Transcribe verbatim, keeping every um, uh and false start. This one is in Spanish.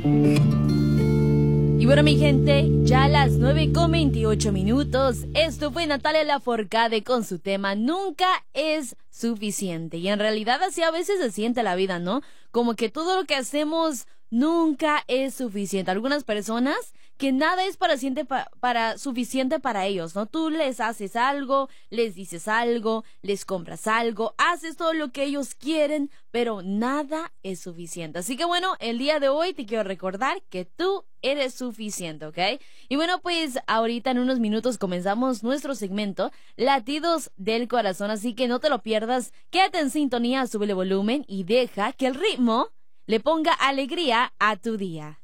Y bueno, mi gente, ya a las nueve con veintiocho minutos, esto fue Natalia Lafourcade con su tema Nunca es suficiente. Y en realidad así a veces se siente la vida, ¿no? Como que todo lo que hacemos nunca es suficiente. Algunas personas que nada es para, siente pa, para suficiente para ellos, ¿no? Tú les haces algo, les dices algo, les compras algo, haces todo lo que ellos quieren, pero nada es suficiente. Así que bueno, el día de hoy te quiero recordar que tú eres suficiente, ¿ok? Y bueno, pues ahorita en unos minutos comenzamos nuestro segmento Latidos del Corazón, así que no te lo pierdas. Quédate en sintonía, súbele volumen y deja que el ritmo le ponga alegría a tu día.